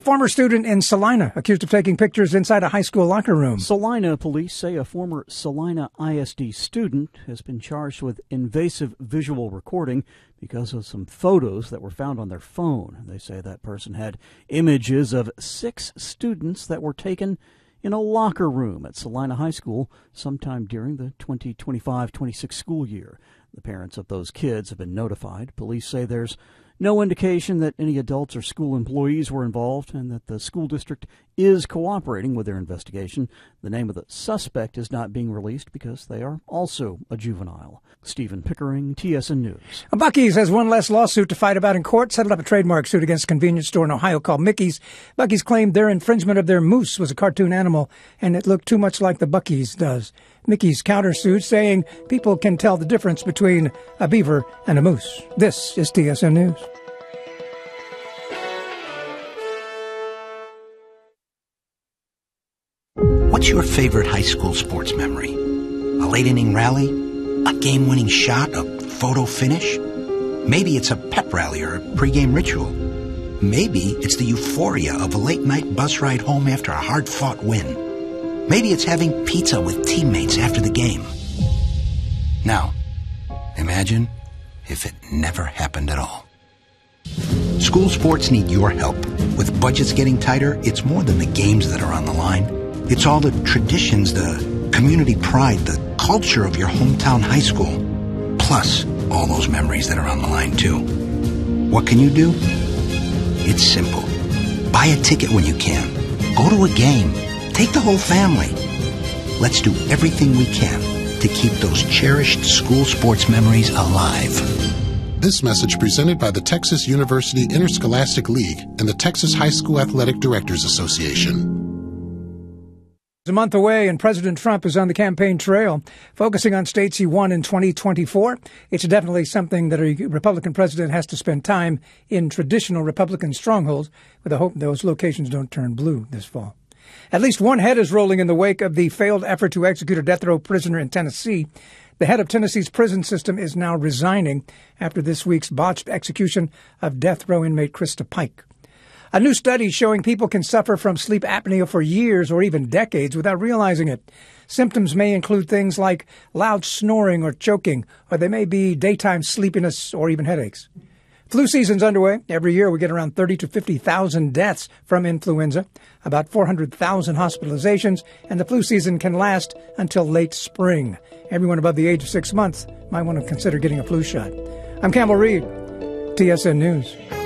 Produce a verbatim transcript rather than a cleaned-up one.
Former student in Salina accused of taking pictures inside a high school locker room. Salina police say a former Salina I S D student has been charged with invasive visual recording because of some photos that were found on their phone. They say that person had images of six students that were taken in a locker room at Salina High School sometime during the twenty twenty-five twenty-six school year. The parents of those kids have been notified. Police say there's no indication that any adults or school employees were involved and that the school district is cooperating with their investigation. The name of the suspect is not being released because they are also a juvenile. Stephen Pickering, T S N News. Buc-ee's has one less lawsuit to fight about in court, settled up a trademark suit against a convenience store in Ohio called Mickey's. Buc-ee's claimed their infringement of their moose was a cartoon animal and it looked too much like the Buc-ee's does. Mickey's countersued, saying people can tell the difference between a beaver and a moose. This is T S N News. What's your favorite high school sports memory? A late-inning rally? A game-winning shot? A photo finish? Maybe it's a pep rally or a pregame ritual. Maybe it's the euphoria of a late-night bus ride home after a hard-fought win. Maybe it's having pizza with teammates after the game. Now, imagine if it never happened at all. School sports need your help. With budgets getting tighter, it's more than the games that are on the line. It's all the traditions, the community pride, the culture of your hometown high school. Plus, all those memories that are on the line, too. What can you do? It's simple. Buy a ticket when you can. Go to a game. Take the whole family. Let's do everything we can to keep those cherished school sports memories alive. This message presented by the Texas University Interscholastic League and the Texas High School Athletic Directors Association. A month away, and President Trump is on the campaign trail, focusing on states he won in twenty twenty-four. It's definitely something that a Republican president has to spend time in traditional Republican strongholds, with the hope those locations don't turn blue this fall. At least one head is rolling in the wake of the failed effort to execute a death row prisoner in Tennessee. The head of Tennessee's prison system is now resigning after this week's botched execution of death row inmate Krista Pike. A new study showing people can suffer from sleep apnea for years or even decades without realizing it. Symptoms may include things like loud snoring or choking, or they may be daytime sleepiness or even headaches. Flu season's underway. Every year we get around thirty to fifty thousand deaths from influenza, about four hundred thousand hospitalizations, and the flu season can last until late spring. Everyone above the age of six months might want to consider getting a flu shot. I'm Campbell Reed, T S N News.